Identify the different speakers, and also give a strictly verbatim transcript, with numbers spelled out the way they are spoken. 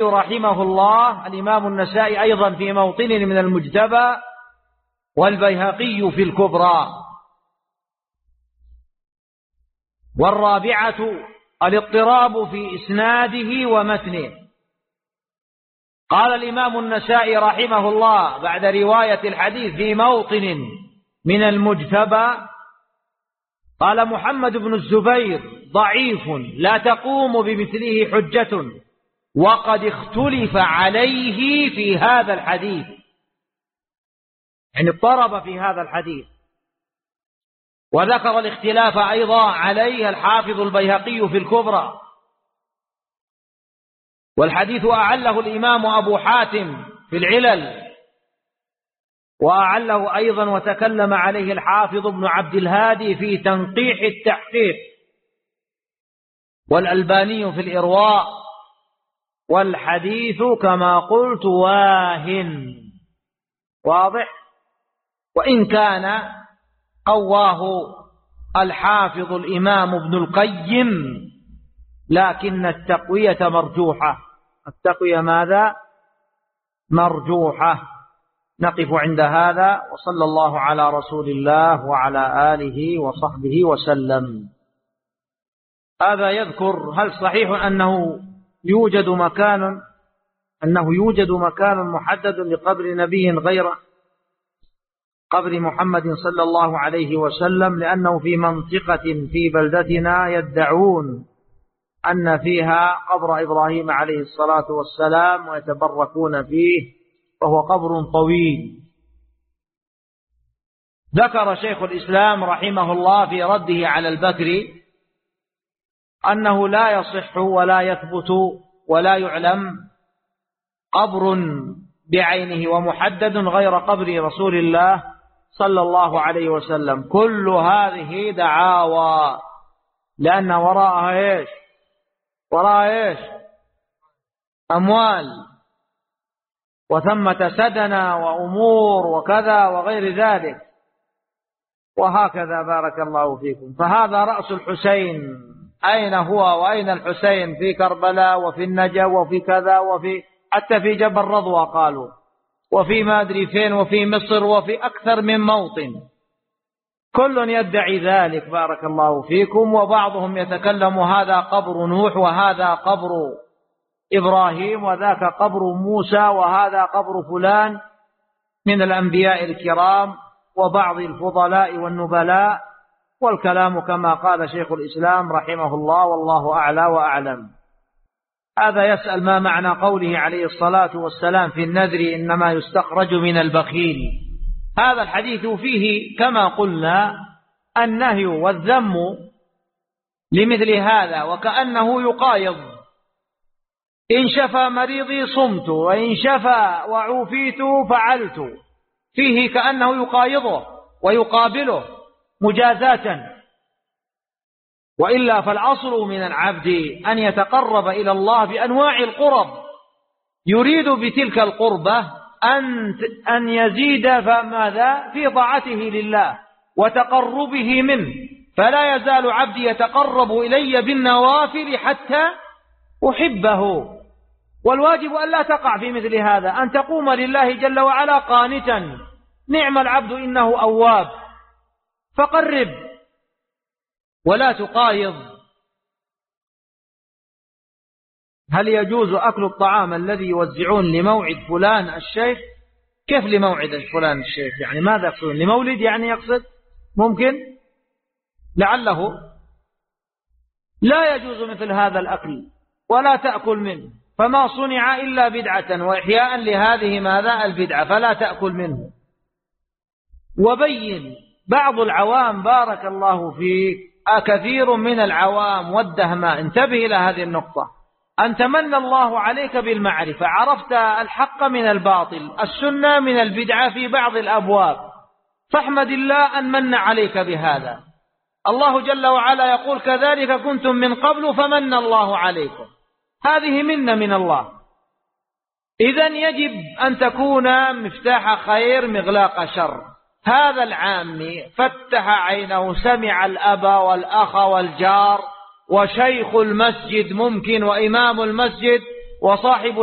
Speaker 1: رحمه الله الإمام النسائي أيضا في موطن من المجتبى، والبيهقي في الكبرى. والرابعة الاضطراب في إسناده ومتنه. قال الإمام النسائي رحمه الله بعد رواية الحديث في موطن من المجتبى، قال محمد بن الزبير ضعيف لا تقوم بمثله حجة، وقد اختلف عليه في هذا الحديث، يعني اضطرب في هذا الحديث. وذكر الاختلاف أيضا عليه الحافظ البيهقي في الكبرى. والحديث أعله الإمام أبو حاتم في العلل، وأعله أيضا وتكلم عليه الحافظ ابن عبد الهادي في تنقيح التحقيق، والألباني في الإرواء. والحديث كما قلت واهن، واضح، وإن كان قواه الحافظ الإمام ابن القيم، لكن التقوية مرجوحة. التقوية ماذا؟ مرجوحة. نقف عند هذا، وصلى الله على رسول الله وعلى آله وصحبه وسلم. هذا يذكر هل صحيح أنه يوجد مكان أنه يوجد مكان محدد لقبر نبي غير قبر محمد صلى الله عليه وسلم، لأنه في منطقة في بلدتنا يدعون أن فيها قبر إبراهيم عليه الصلاة والسلام ويتبركون فيه، وهو قبر طويل. ذكر شيخ الإسلام رحمه الله في رده على البكري أنه لا يصح ولا يثبت ولا يعلم قبر بعينه ومحدد غير قبر رسول الله صلى الله عليه وسلم. كل هذه دعاوى، لأن وراءها إيش؟ وراءها إيش؟ أموال، وثمة سدنا وأمور وكذا وغير ذلك. وهكذا بارك الله فيكم. فهذا رأس الحسين، أين هو وأين الحسين؟ في كربلاء وفي النجف وفي كذا، وفي حتى في جبل رضوى قالوا، وفي ما أدري فين، وفي مصر، وفي أكثر من موطن. كل يدعي ذلك بارك الله فيكم. وبعضهم يتكلم هذا قبر نوح، وهذا قبر إبراهيم، وذاك قبر موسى، وهذا قبر فلان من الأنبياء الكرام وبعض الفضلاء والنبلاء. والكلام كما قال شيخ الإسلام رحمه الله، والله أعلى وأعلم. هذا يسأل ما معنى قوله عليه الصلاة والسلام في النذر إنما يستخرج من البخيل. هذا الحديث فيه كما قلنا النهي والذم لمثل هذا، وكأنه يقايض: إن شفى مريضي صمت، وإن شفى وعوفيت فعلت. فيه كأنه يقايضه ويقابله مجازاة. وإلا فالأصل من العبد أن يتقرب إلى الله بأنواع القرب، يريد بتلك القربة أن أن يزيد فماذا في طاعته لله وتقربه منه. فلا يزال عبدي يتقرب إلي بالنوافل حتى أحبه. والواجب أن لا تقع في مثل هذا، أن تقوم لله جل وعلا قانتا: نعم العبد إنه أواب، فقرب ولا تقايض. هل يجوز أكل الطعام الذي يوزعون لموعد فلان الشيخ؟ كيف لموعد فلان الشيخ؟ يعني ماذا يقصدون؟ لمولد يعني يقصد؟ ممكن لعله. لا يجوز مثل هذا الأكل، ولا تأكل منه، فما صنع إلا بدعة وإحياء لهذه ماذا البدعة، فلا تأكل منه. وبين بعض العوام بارك الله فيك، كثير من العوام والدهماء، انتبه إلى هذه النقطة: أن تمنى الله عليك بالمعرفة، عرفت الحق من الباطل، السنة من البدعة في بعض الأبواب، فاحمد الله أن من عليك بهذا. الله جل وعلا يقول: كذلك كنتم من قبل فمن الله عليكم. هذه منة من الله. إذن يجب أن تكون مفتاح خير مغلاق شر. هذا العامي فتح عينه، سمع الأب والأخ والجار وشيخ المسجد ممكن، وإمام المسجد وصاحب